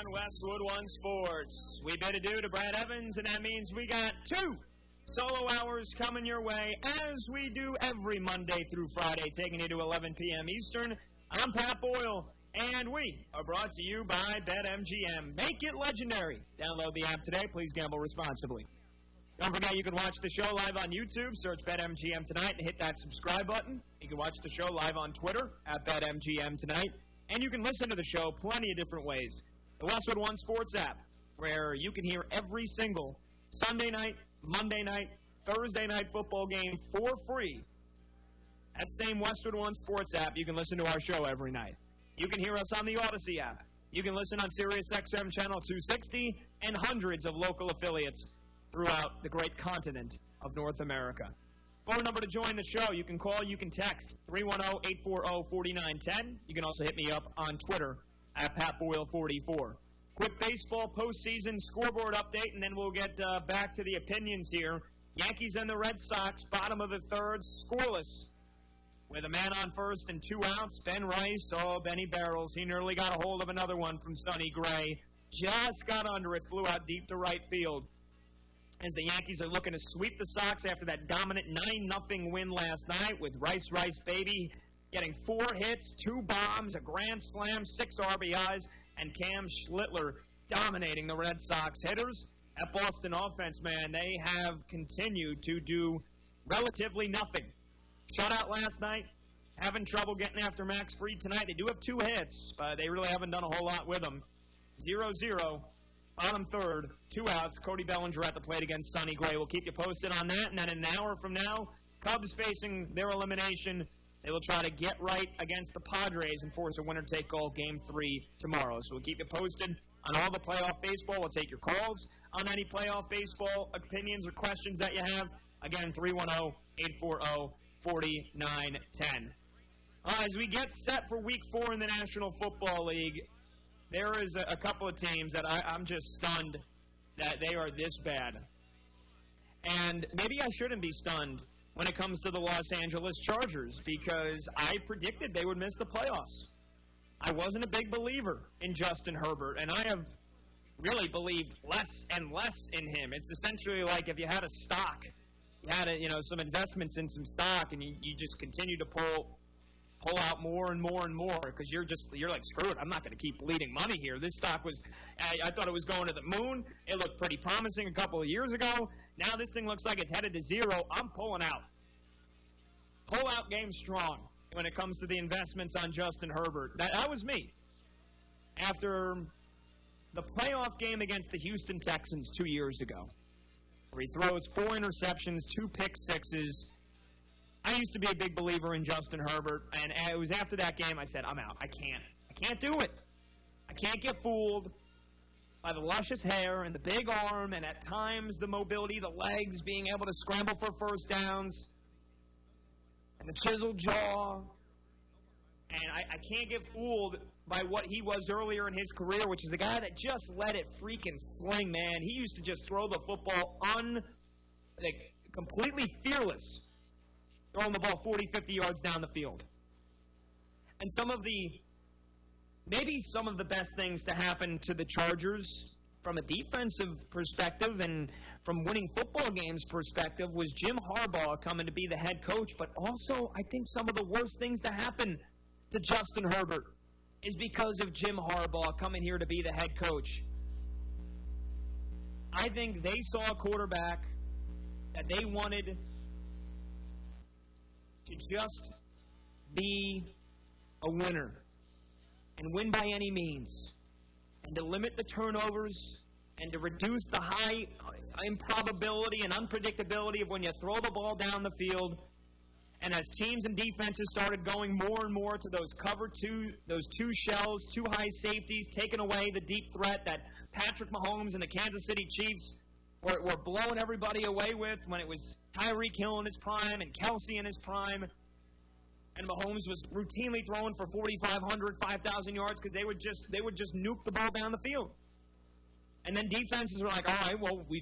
Westwood One Sports. We bid adieu to Brad Evans, and that means we got 2 solo hours coming your way, as we do every Monday through Friday, taking you to 11 p.m. Eastern. I'm Pat Boyle, and we are brought to you by BetMGM. Make it legendary. Download the app today. Please gamble responsibly. Don't forget, you can watch the show live on YouTube. Search BetMGM Tonight and hit that subscribe button. You can watch the show live on Twitter at BetMGM Tonight. And you can listen to the show plenty of different ways. The Westwood One Sports app, where you can hear every single Sunday night, Monday night, Thursday night football game for free. That same Westwood One Sports app, you can listen to our show every night. You can hear us on the Odyssey app. You can listen on SiriusXM Channel 260 and hundreds of local affiliates throughout the great continent of North America. Phone number to join the show. You can call, you can text, 310-840-4910. You can also hit me up on Twitter at PatBoyle44. Quick baseball postseason scoreboard update, and then we'll get back to the opinions here. Yankees and the Red Sox, bottom of the third, scoreless. With a man on first and 2 outs, Ben Rice, Benny barrels. He nearly got a hold of another one from Sonny Gray. Just got under it, flew out deep to right field. As the Yankees are looking to sweep the Sox after that dominant 9-0 win last night with Rice Baby getting 4 hits, 2 bombs, a grand slam, 6 RBIs, and Cam Schlittler dominating the Red Sox hitters. That Boston offense, man, they have continued to do relatively nothing. Shutout last night, having trouble getting after Max Fried tonight. They do have 2 hits, but they really haven't done a whole lot with them. 0-0. Bottom third, 2 outs. Cody Bellinger at the plate against Sonny Gray. We'll keep you posted on that. And then an hour from now, Cubs facing their elimination. They will try to get right against the Padres and force a winner-take-all Game 3 tomorrow. So we'll keep you posted on all the playoff baseball. We'll take your calls on any playoff baseball opinions or questions that you have. Again, 310-840-4910. As we get set for Week 4 in the National Football League, there is a couple of teams that I'm just stunned that they are this bad. And maybe I shouldn't be stunned when it comes to the Los Angeles Chargers, because I predicted they would miss the playoffs. I wasn't a big believer in Justin Herbert, and I have really believed less and less in him. It's essentially like if you had a stock, you had some investments in some stock, and you just continue to pull out more and more and more, because you're like, screw it, I'm not going to keep bleeding money here. This stock was, I thought it was going to the moon. It looked pretty promising a couple of years ago. Now this thing looks like it's headed to 0. I'm pulling out. Pull out game strong when it comes to the investments on Justin Herbert. That was me. After the playoff game against the Houston Texans 2 years ago, where he throws 4 interceptions, 2 pick sixes, I used to be a big believer in Justin Herbert, and it was after that game I said, I'm out. I can't do it. I can't get fooled by the luscious hair and the big arm and at times the mobility, the legs, being able to scramble for first downs, and the chiseled jaw. And I can't get fooled by what he was earlier in his career, which is a guy that just let it freaking sling, man. He used to just throw the football completely fearless, throwing the ball 40, 50 yards down the field. And maybe some of the best things to happen to the Chargers from a defensive perspective and from winning football games perspective was Jim Harbaugh coming to be the head coach. But also, I think some of the worst things to happen to Justin Herbert is because of Jim Harbaugh coming here to be the head coach. I think they saw a quarterback that they wanted to just be a winner and win by any means, and to limit the turnovers and to reduce the high improbability and unpredictability of when you throw the ball down the field. And as teams and defenses started going more and more to those those 2 shells, 2 high safeties, taking away the deep threat that Patrick Mahomes and the Kansas City Chiefs were blowing everybody away with when it was Tyreek Hill in his prime and Kelsey in his prime. And Mahomes was routinely throwing for 4,500, 5,000 yards because they would just nuke the ball down the field. And then defenses were like, all right, well, we've